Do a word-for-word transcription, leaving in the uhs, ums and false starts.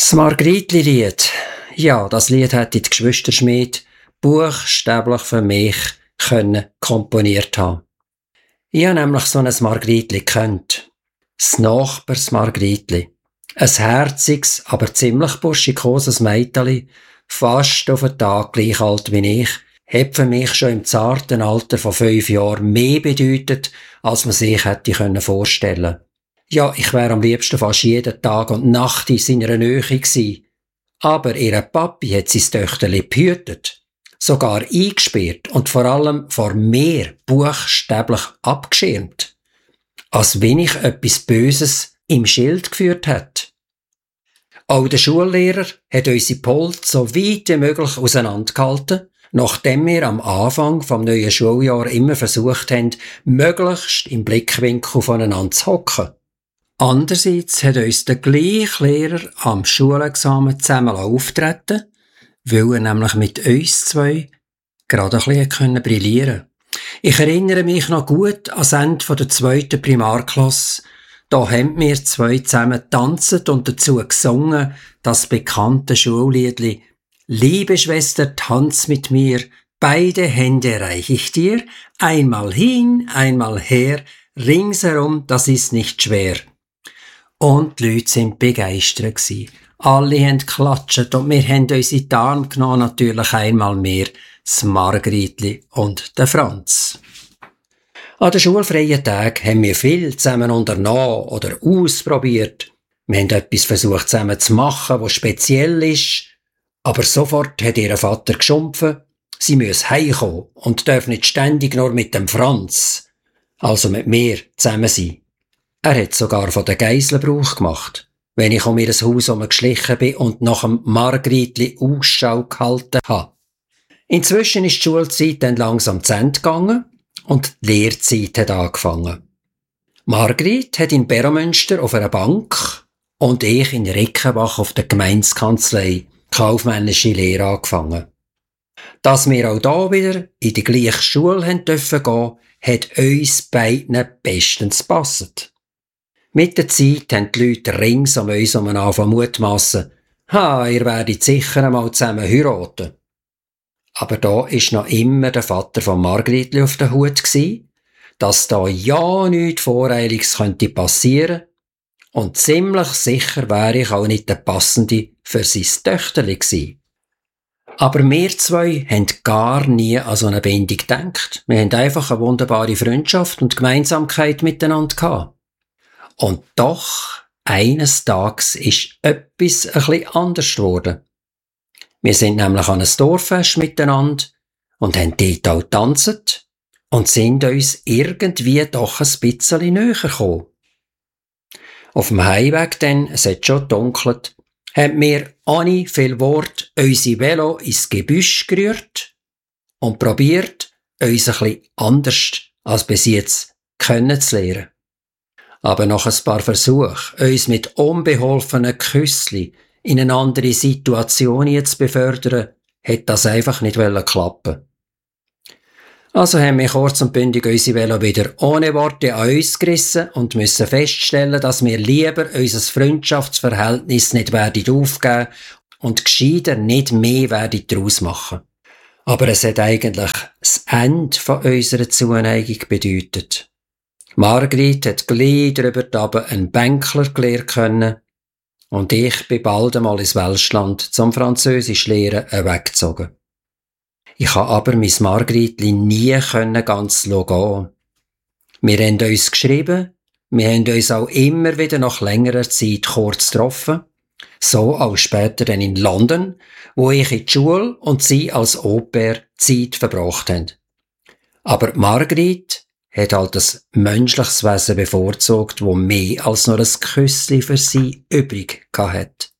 Das Margritli-Lied. Ja, das Lied hätte die Geschwisterschmied buchstäblich für mich können komponiert haben. Ich habe nämlich so ein Margritli gekannt. Das Nachbars-Margritli. Ein herziges, aber ziemlich buschikoses Mädchen, fast auf den Tag gleich alt wie ich, hat für mich schon im zarten Alter von fünf Jahren mehr bedeutet, als man sich hätte vorstellen können. Ja, ich wäre am liebsten fast jeden Tag und Nacht in seiner Nähe gewesen. Aber ihre Papi hat sein Töchterli behütet, sogar eingesperrt und vor allem vor mir buchstäblich abgeschirmt. Als wenn ich etwas Böses im Schild geführt hätte. Auch der Schullehrer hat unsere Pult so weit wie möglich auseinandergehalten, nachdem wir am Anfang vom neuen Schuljahr immer versucht haben, möglichst im Blickwinkel voneinander zu hocken. Andererseits hat uns der gleiche Lehrer am Schulexamen zusammen auftreten, weil er nämlich mit uns zwei gerade ein bisschen brillieren konnte. Ich erinnere mich noch gut an das Ende der zweiten Primarklasse. Da haben wir zwei zusammen getanzt und dazu gesungen das bekannte Schulliedli »Liebe Schwester, tanz mit mir, beide Hände reich ich dir, einmal hin, einmal her, ringsherum, das ist nicht schwer.« Und die Leute waren begeistert. Alle haben geklatscht und wir haben uns in die Arme genommen, natürlich einmal mehr das Margritli und den Franz. An den schulfreien Tagen haben wir viel zusammen unternommen oder ausprobiert. Wir haben etwas versucht zusammen zu machen, was speziell ist, aber sofort hat ihr Vater geschumpfen, sie müsse heimkommen und dürfen nicht ständig nur mit dem Franz, also mit mir, zusammen sein. Er hat sogar von den Geiseln Gebrauch gemacht, wenn ich um ihr Haus herumgeschlichen bin und nach dem Margritli Ausschau gehalten habe. Inzwischen ist die Schulzeit dann langsam zu Ende gegangen und die Lehrzeit hat angefangen. Margrit hat in Beromünster auf einer Bank und ich in Reckenbach auf der Gemeindekanzlei kaufmännische Lehre angefangen. Dass wir auch da wieder in die gleiche Schule haben dürfen gehen, hat uns beiden bestens gepasst. Mit der Zeit haben die Leute rings um uns angefangen mutmassen, ha, ihr werdet sicher einmal zusammen heiraten. Aber da ist noch immer der Vater von Margritli auf der Hut gsi, dass da ja nichts Voreiliges könnte passieren und ziemlich sicher wäre ich auch nicht der Passende für sein Töchterli gsi. Aber wir zwei haben gar nie an so eine Bindung gedacht. Wir haben einfach eine wunderbare Freundschaft und Gemeinsamkeit miteinander gehabt. Und doch, eines Tages ist etwas ein bisschen anders geworden. Wir sind nämlich an einem Dorffest miteinander und haben dort auch getanzt und sind uns irgendwie doch ein bisschen näher gekommen. Auf dem Heimweg dann, es hat schon gedunkelt, haben wir ohne viel Wort unsere Velo ins Gebüsch gerührt und probiert, uns ein bisschen anders als bis jetzt kennenzulernen. Aber nach ein paar Versuchen, uns mit unbeholfenen Küssli in eine andere Situation zu befördern, hat das einfach nicht klappen. Also haben wir kurz und bündig unsere Velo wieder ohne Worte an uns gerissen und müssen feststellen, dass wir lieber unser Freundschaftsverhältnis nicht werden aufgeben und gescheiter nicht mehr werden daraus machen. Aber es hat eigentlich das Ende von unserer Zuneigung bedeutet. Margrit hat gleich drüber einen Bänkler lernen können und ich bin bald einmal ins Welschland zum Französisch lehren weggezogen. Ich habe aber mein Margritli nie ganz gehen. Wir haben uns geschrieben, wir haben uns auch immer wieder nach längerer Zeit kurz getroffen, so auch später dann in London, wo ich in die Schule und sie als Au-pair Zeit verbracht haben. Aber Margrit hat halt ein menschliches Wesen bevorzugt, wo mehr als nur ein Küssli für sie übrig hatte.